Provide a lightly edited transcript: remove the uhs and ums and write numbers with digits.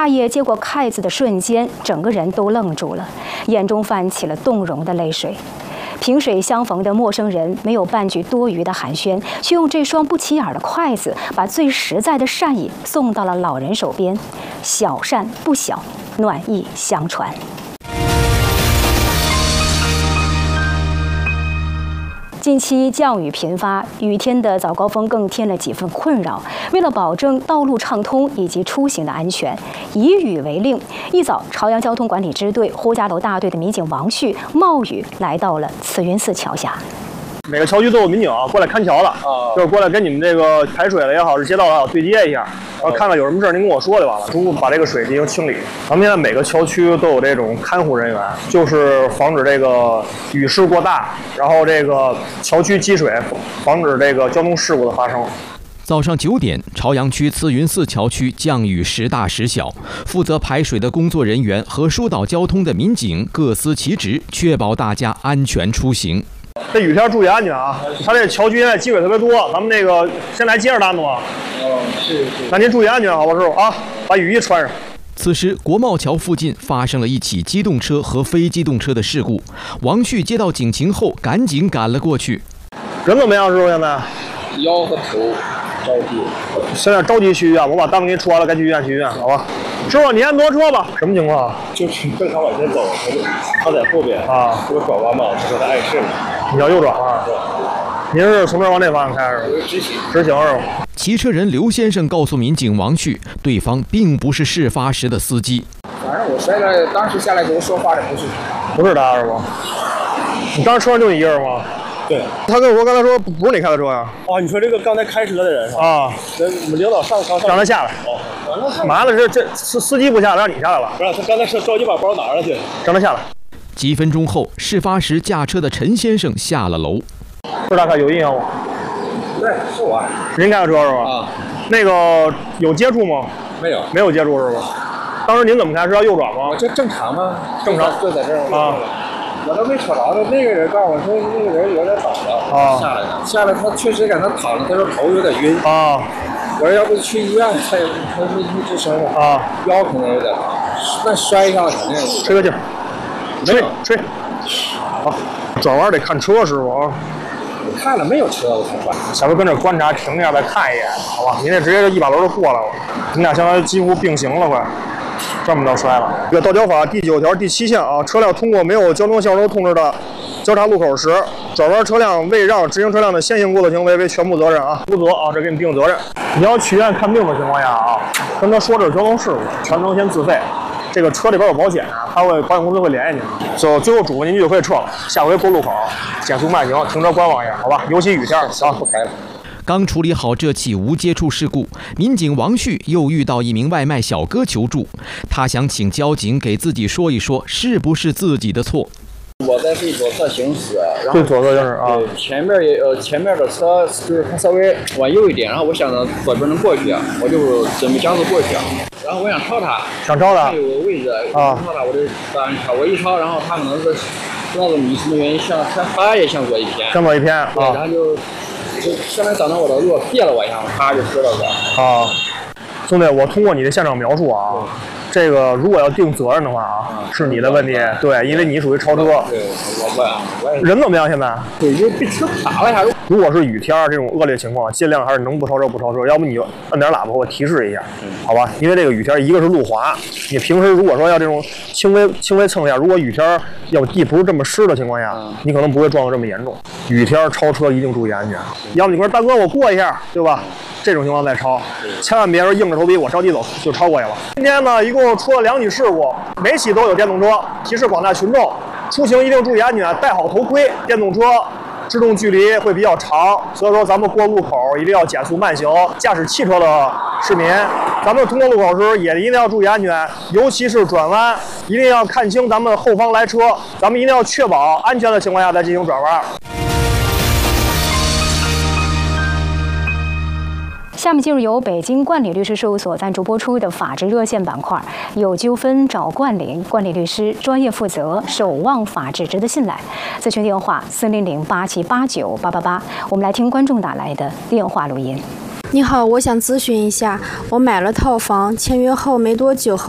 大爷接过筷子的瞬间，整个人都愣住了，眼中泛起了动容的泪水。萍水相逢的陌生人没有半句多余的寒暄，却用这双不起眼的筷子，把最实在的善意送到了老人手边。小善不小，暖意相传。近期降雨频发，雨天的早高峰更添了几分困扰。为了保证道路畅通以及出行的安全，以雨为令，一早，朝阳交通管理支队呼家楼大队的民警王旭冒雨来到了慈云寺桥下。 每个桥区都有民警过来看桥了，就是过来跟你们这个排水了也好，是街道也好对接一下，然后看看有什么事儿您跟我说就完了，逐步把这个水进行清理。咱们现在每个桥区都有这种看护人员，就是防止这个雨势过大，然后这个桥区积水，防止这个交通事故的发生。 早上9点，朝阳区慈云寺桥区降雨时大时小，负责排水的工作人员和疏导交通的民警各司其职，确保大家安全出行。 这雨天注意安全啊！它这桥区现在积水特别多，咱们那个先来接着单子吗？是。那您注意安全，好吧，师傅啊，把雨衣穿上。 此时，国贸桥附近发生了一起机动车和非机动车的事故。王旭接到警情后，赶紧赶了过去。 人怎么样，师傅？现在腰和头着急。 现在着急去医院，我把单子给你出完了，该去医院去医院，好吧？师傅，你先挪车吧。什么情况？ 就是正常往前走，他在后边啊，这不转弯嘛，他说他碍事了。 你要右转啊？对。您是从这儿往哪方向开是？ 直行是吧？ 骑车人刘先生告诉民警王旭，对方并不是事发时的司机。 反正我摔了，当时下来跟我说话的不是他是吧？你当时车上就你一个人吗？ 对。 他跟我说刚才说不是你开的车呀？ 哦，你说这个刚才开车的人是吧？ 啊。 我们领导上让他下来。 哦。 完了，这司机不下来，让你下来了。 不是，他刚才是着急把包拿上去。 让他下来。 几分钟后，事发时驾车的陈先生下了楼。 是大概有印象吗？ 对，是我。 您开的车是吧？ 啊。 那个有接触吗？ 没有。 没有接触是吧？当时您怎么开？是要右转吗？ 我这正常吗？ 正常。 就在这儿啊。 我都没瞅着呢，那个人告诉我说那个人有点倒了，下来的，下来他确实感他躺着，他说头有点晕啊。我说要不去医院，他没吱声了啊， 腰可能有点疼，那摔一下肯定。 吹个劲儿，吹，好，转弯得看车师傅啊。 我看了没有车，我才转。 下回跟这观察，停一下再看一眼，好吧？您这直接就一把轮就过来了，你俩相当于几乎并行了快。这么着摔了。这个道交法第9条第7项啊，车辆通过没有交通线路控制的交叉路口时，转弯车辆未让直行车辆的先行过错行为为全部责任啊，无责啊，这给你定责任。你要去医院看病的情况下啊，跟他说这是交通事故，全程先自费。这个车里边有保险啊，保险公司会联系您。最后嘱咐您就可以撤了，下回过路口减速慢行，停车观望一下，好吧？尤其雨天啊，不开了。 刚处理好这起无接触事故，民警王旭又遇到一名外卖小哥求助，他想请交警给自己说一说，是不是自己的错。 我在对左侧行驶，然后对左侧就是啊， 前面的车就是它稍微往右一点，然后我想着左边能过去，我就准备加速过去，然后我想超他， 想超他， 有个位置啊， 超他我就超，我一超，然后他可能是不知道迷什么原因，他也向左一偏， 向左一偏啊， 然后就相当于挡到我的路，别了我一下，啪就摔到这儿。 啊，兄弟，我通过你的现场描述啊，这个如果要定责任的话啊，是你的问题，对，因为你属于超车。 对，我人怎么样？现在？ 对，就被车卡了一下。 如果是雨天这种恶劣情况，尽量还是能不超车不超车，要不你就摁点喇叭或提示一下，好吧？因为这个雨天，一个是路滑，你平时如果说要这种轻微蹭一下，如果雨天要地不是这么湿的情况下，你可能不会撞得这么严重。雨天超车一定注意安全，要么你说大哥我过一下，对吧？这种情况再超，千万别说硬着头皮我着急走就超过去了。今天呢，一共出了2起事故，每起都有电动车。提示广大群众，出行一定注意安全，戴好头盔。电动车制动距离会比较长，所以说咱们过路口一定要减速慢行。驾驶汽车的市民，咱们通过路口时也一定要注意安全，尤其是转弯，一定要看清咱们后方来车，咱们一定要确保安全的情况下再进行转弯。 下面进入由北京冠理律师事务所赞助播出的法治热线板块，有纠纷找冠理，冠理律师专业负责，守望法治，值得信赖。咨询电话40087898888。我们来听观众打来的电话录音。 你好，我想咨询一下，我买了套房，签约后没多久后